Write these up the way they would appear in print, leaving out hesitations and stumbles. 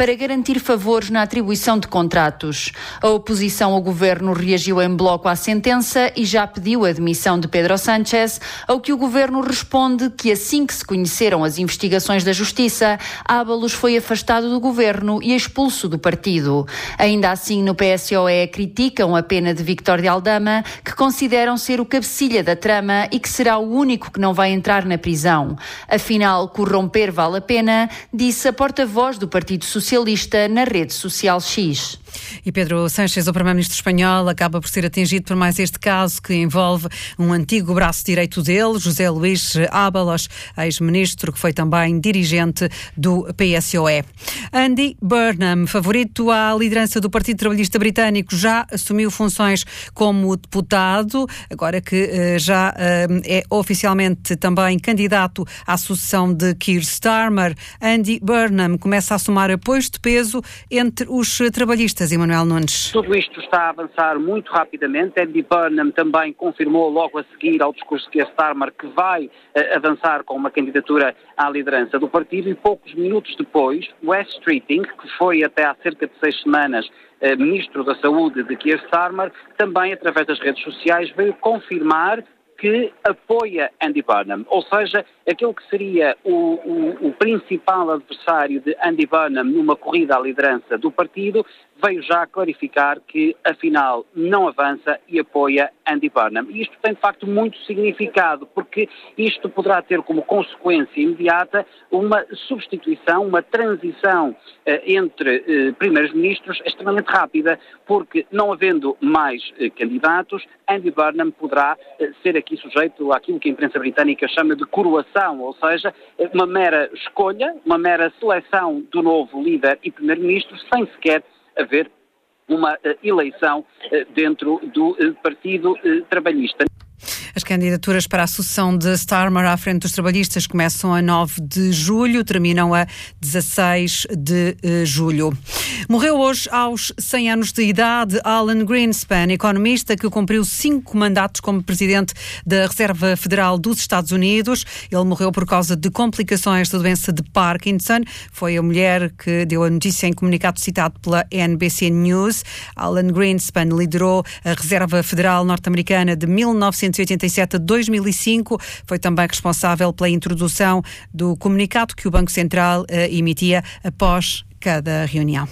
para garantir favores na atribuição de contratos. A oposição ao governo reagiu em bloco à sentença e já pediu a demissão de Pedro Sánchez, ao que o governo responde que assim que se conheceram as investigações da Justiça, Ábalos foi afastado do governo e expulso do partido. Ainda assim, no PSOE criticam a pena de Víctor de Aldama, que consideram ser o cabecilha da trama e que será o único que não vai entrar na prisão. Afinal, corromper vale a pena, disse a porta-voz do Partido Socialista na rede social X. E Pedro Sánchez, o primeiro-ministro espanhol, acaba por ser atingido por mais este caso que envolve um antigo braço direito dele, José Luís Ábalos, ex-ministro que foi também dirigente do PSOE. Andy Burnham, favorito à liderança do Partido Trabalhista Britânico, já assumiu funções como deputado, agora que já é oficialmente também candidato à sucessão de Keir Starmer. Andy Burnham começa a somar apoios de peso entre os trabalhistas. Emanuel Nunes. Tudo isto está a avançar muito rapidamente. Andy Burnham também confirmou logo a seguir ao discurso de Keir Starmer que vai avançar com uma candidatura à liderança do partido e poucos minutos depois, Wes Streeting, que foi até há cerca de 6 semanas ministro da Saúde de Keir Starmer, também através das redes sociais veio confirmar que apoia Andy Burnham, ou seja, aquele que seria o principal adversário de Andy Burnham numa corrida à liderança do partido, veio já clarificar que, afinal, não avança e apoia Andy Burnham. E isto tem, de facto, muito significado, porque isto poderá ter como consequência imediata uma substituição, uma transição entre primeiros-ministros extremamente rápida, porque, não havendo mais candidatos, Andy Burnham poderá ser aqui sujeito àquilo que a imprensa britânica chama de coroação, ou seja, uma mera escolha, uma mera seleção do novo líder e primeiro-ministro, sem sequer haver uma eleição dentro do Partido Trabalhista. As candidaturas para a sucessão de Starmer à frente dos trabalhistas começam a 9 de julho, terminam a 16 de julho. Morreu hoje aos 100 anos de idade Alan Greenspan, economista que cumpriu 5 mandatos como presidente da Reserva Federal dos Estados Unidos. Ele morreu por causa de complicações da doença de Parkinson. Foi a mulher que deu a notícia em comunicado citado pela NBC News. Alan Greenspan liderou a Reserva Federal norte-americana de 1987 a 2005, foi também responsável pela introdução do comunicado que o Banco Central emitia após cada reunião.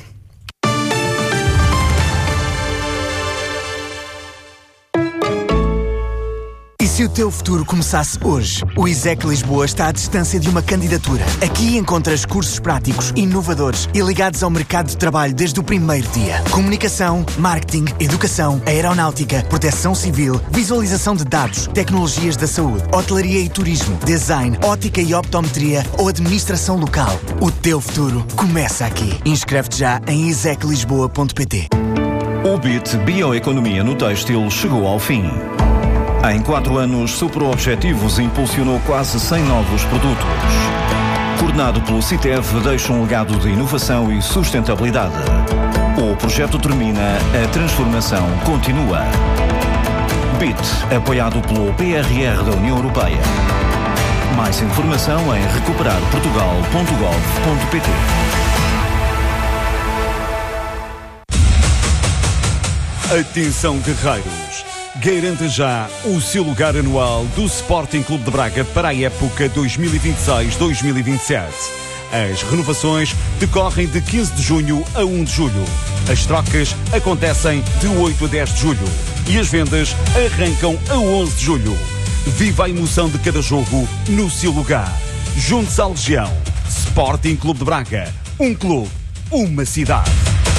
E se o teu futuro começasse hoje? O ISEC Lisboa está à distância de uma candidatura. Aqui encontras cursos práticos, inovadores e ligados ao mercado de trabalho desde o primeiro dia. Comunicação, marketing, educação, aeronáutica, proteção civil, visualização de dados, tecnologias da saúde, hotelaria e turismo, design, ótica e optometria ou administração local. O teu futuro começa aqui. Inscreve-te já em iseclisboa.pt. O BIT Bioeconomia no Têxtil chegou ao fim. Em 4 anos, superou objetivos e impulsionou quase 100 novos produtos. Coordenado pelo CITEV, deixa um legado de inovação e sustentabilidade. O projeto termina, a transformação continua. BIT, apoiado pelo PRR da União Europeia. Mais informação em recuperarportugal.gov.pt. Atenção, guerreiros! Garanta já o seu lugar anual do Sporting Clube de Braga para a época 2026-2027. As renovações decorrem de 15 de junho a 1 de julho. As trocas acontecem de 8 a 10 de julho. E as vendas arrancam a 11 de julho. Viva a emoção de cada jogo no seu lugar. Junte-se à Legião. Sporting Clube de Braga. Um clube, uma cidade.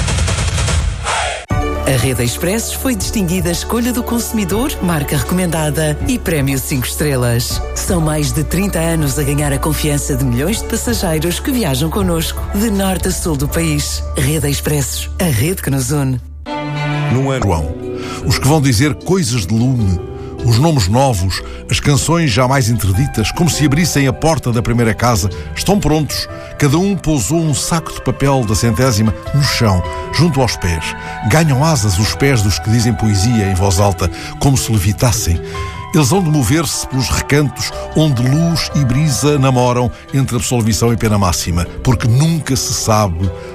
A Rede Expressos foi distinguida Escolha do Consumidor, marca recomendada e Prémio 5 estrelas. São mais de 30 anos a ganhar a confiança de milhões de passageiros que viajam connosco de norte a sul do país. Rede Expressos, a rede que nos une. Não é João. Os que vão dizer coisas de lume, os nomes novos, as canções jamais interditas, como se abrissem a porta da primeira casa, estão prontos. Cada um pousou um saco de papel da 100ª no chão, junto aos pés. Ganham asas os pés dos que dizem poesia em voz alta, como se levitassem. Eles hão de mover-se pelos recantos onde luz e brisa namoram entre absolvição e pena máxima, porque nunca se sabe